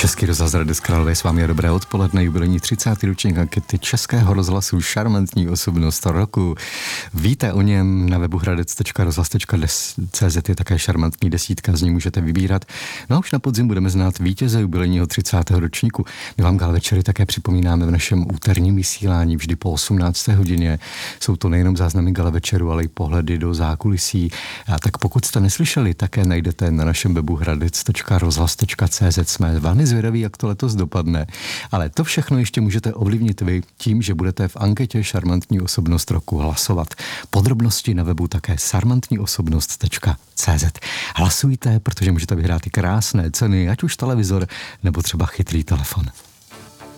Český rozhlas Hradec Králové, s vámi je dobré odpoledne, jubilejní 30. ročník ankety Českého rozhlasu Šarmantní osobnost roku. Víte o něm na webu hradec.rozhlas.cz, je také šarmantní desítka, z ní můžete vybírat. No a už na podzim budeme znát vítěze jubilejního 30. ročníku. My vám galavečery také připomínáme v našem úterním vysílání vždy po 18. hodině. Jsou to nejenom záznamy galavečeru, ale i pohledy do zákulisí. A tak pokud jste neslyšeli, také najdete na našem webu hradec.rozhlas.cz. Jsme velmi zvědaví, jak to letos dopadne. Ale to všechno ještě můžete ovlivnit vy tím, že budete v anketě Šarmantní osobnost roku hlasovat. Podrobnosti na webu také šarmantniosobnost.cz. Hlasujte, protože můžete vyhrát i krásné ceny, ať už televizor nebo třeba chytrý telefon.